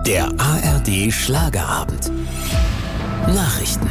Der ARD Schlagerabend. Nachrichten.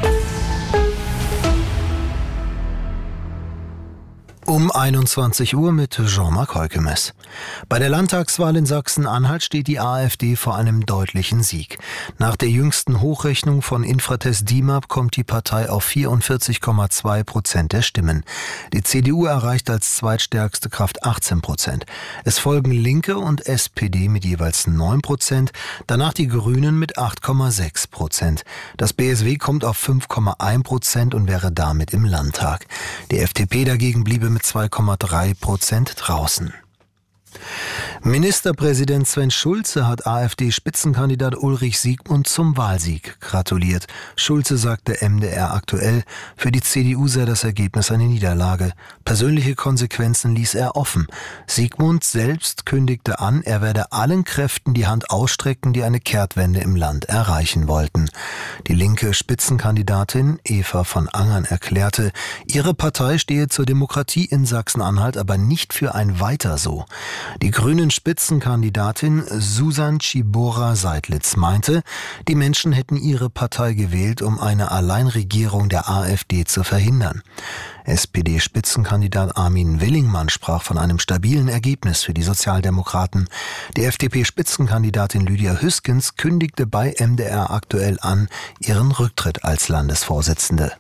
Um 21 Uhr mit Jean-Marc Heukemes. Bei der Landtagswahl in Sachsen-Anhalt steht die AfD vor einem deutlichen Sieg. Nach der jüngsten Hochrechnung von Infratest DIMAP kommt die Partei auf 44,2% der Stimmen. Die CDU erreicht als zweitstärkste Kraft 18%. Es folgen Linke und SPD mit jeweils 9%, danach die Grünen mit 8,6%. Das BSW kommt auf 5,1% und wäre damit im Landtag. Die FDP dagegen bliebe mit 2,3% draußen. Ministerpräsident Sven Schulze hat AfD-Spitzenkandidat Ulrich Siegmund zum Wahlsieg gratuliert. Schulze sagte MDR aktuell, für die CDU sei das Ergebnis eine Niederlage. Persönliche Konsequenzen ließ er offen. Siegmund selbst kündigte an, er werde allen Kräften die Hand ausstrecken, die eine Kehrtwende im Land erreichen wollten. Die linke Spitzenkandidatin Eva von Angern erklärte, ihre Partei stehe zur Demokratie in Sachsen-Anhalt, aber nicht für ein Weiter so. Die grünen Spitzenkandidatin Susan Czibora-Seidlitz meinte, die Menschen hätten ihre Partei gewählt, um eine Alleinregierung der AfD zu verhindern. SPD-Spitzenkandidat Armin Willingmann sprach von einem stabilen Ergebnis für die Sozialdemokraten. Die FDP-Spitzenkandidatin Lydia Hüskens kündigte bei MDR aktuell an, ihren Rücktritt als Landesvorsitzende.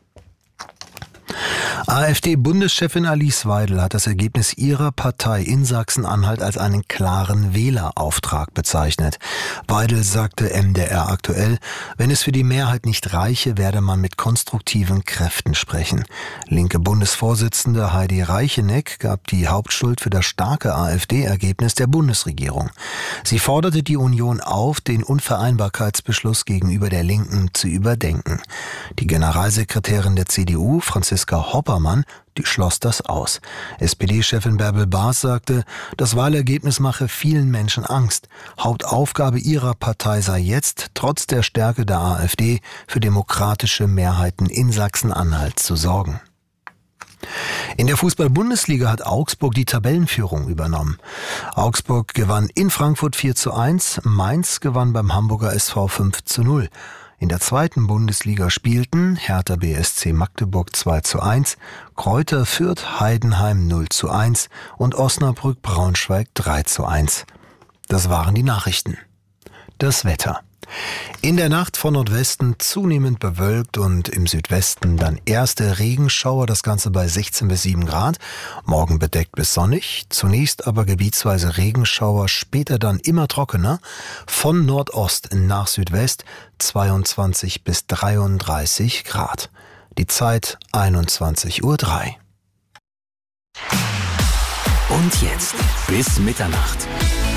AfD-Bundeschefin Alice Weidel hat das Ergebnis ihrer Partei in Sachsen-Anhalt als einen klaren Wählerauftrag bezeichnet. Weidel sagte MDR aktuell, wenn es für die Mehrheit nicht reiche, werde man mit konstruktiven Kräften sprechen. Linke Bundesvorsitzende Heidi Reicheneck gab die Hauptschuld für das starke AfD-Ergebnis der Bundesregierung. Sie forderte die Union auf, den Unvereinbarkeitsbeschluss gegenüber der Linken zu überdenken. Die Generalsekretärin der CDU, Franziska Hoppermann, die schloss das aus. SPD-Chefin Bärbel Baas sagte, das Wahlergebnis mache vielen Menschen Angst. Hauptaufgabe ihrer Partei sei jetzt, trotz der Stärke der AfD, für demokratische Mehrheiten in Sachsen-Anhalt zu sorgen. In der Fußball-Bundesliga hat Augsburg die Tabellenführung übernommen. Augsburg gewann in Frankfurt 4:1, Mainz gewann beim Hamburger SV 5:0. In der zweiten Bundesliga spielten Hertha BSC Magdeburg 2:1, Greuther Fürth Heidenheim 0:1 und Osnabrück Braunschweig 3:1. Das waren die Nachrichten. Das Wetter. In der Nacht von Nordwesten zunehmend bewölkt und im Südwesten dann erste Regenschauer, das Ganze bei 16 bis 7 Grad. Morgen bedeckt bis sonnig, zunächst aber gebietsweise Regenschauer, später dann immer trockener. Von Nordost nach Südwest 22 bis 33 Grad. Die Zeit 21:03 Uhr. Und jetzt bis Mitternacht.